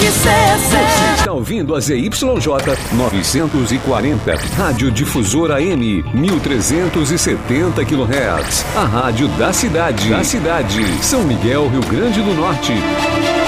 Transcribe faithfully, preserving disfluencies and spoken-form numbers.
Você está ouvindo a Z Y J novecentos e quarenta, Rádio Difusora M, mil trezentos e setenta quilohertz. A rádio da cidade, da cidade, São Miguel, Rio Grande do Norte.